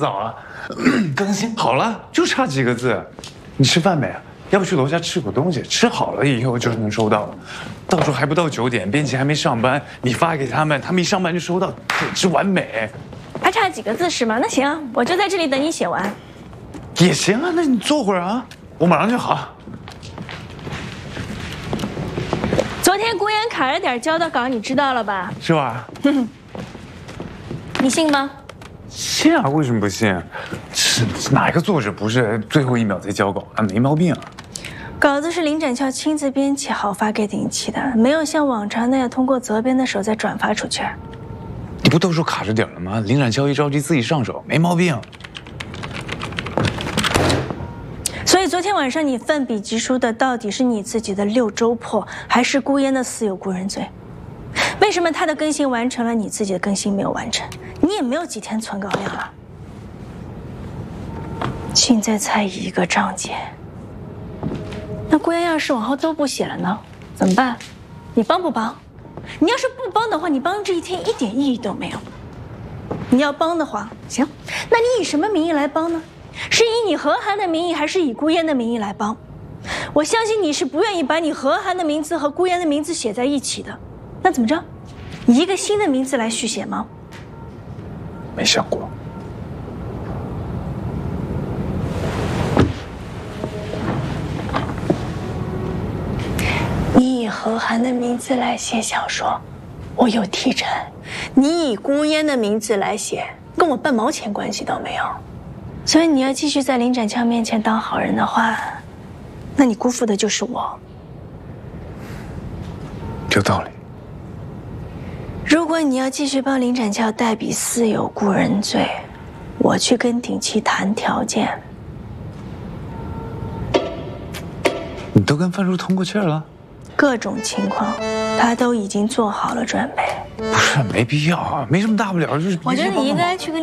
早啊？更新好了，就差几个字。你吃饭没？要不去楼下吃口东西？吃好了以后就能收到。到时候还不到9点，编辑还没上班，你发给他们，他们一上班就收到，简直完美。 还差几个字是吗？那行啊，我就在这里等你写完。 也行啊，那你坐会儿啊，我马上就好。 昨天顾言卡着点交的稿，你知道了吧？ 是吧？ 你信吗？ 信啊，为什么不信？是哪个作者不是最后1秒才交稿啊？没毛病啊。 稿子是林展翘亲自编辑好发给鼎期的，没有像往常那样通过责编的手再转发出去。 你不都说卡着点了吗？林展翘一着急自己上手，没毛病。 所以昨天晚上你奋笔疾书的到底是你自己的6周破，还是顾烟的私有故人罪？为什么他的更新完成了，你自己的更新没有完成？你也没有几天存稿量了。现在才1个章节，那顾烟要是往后都不写了呢？怎么办？你帮不帮？你要是不帮的话，你帮这一天一点意义都没有。你要帮的话，行，那你以什么名义来帮呢？是以你何涵的名义，还是以顾烟的名义来帮？我相信你是不愿意把你何涵的名字和顾烟的名字写在一起的。那怎么着？以一个新的名字来续写吗？ 没想过。 你以何涵的名字来写小说，我有提成；你以顾烟的名字来写，跟我半毛钱关系都没有。所以你要继续在林展翘面前当好人的话，那你辜负的就是我。 有道理。 如果你要继续帮林展翘代笔私有故人罪，我去跟鼎期谈条件。 你都跟范叔通过气儿了？ 各种情况，他都已经做好了准备。 不是，没必要啊，没什么大不了，就是我觉得你应该去跟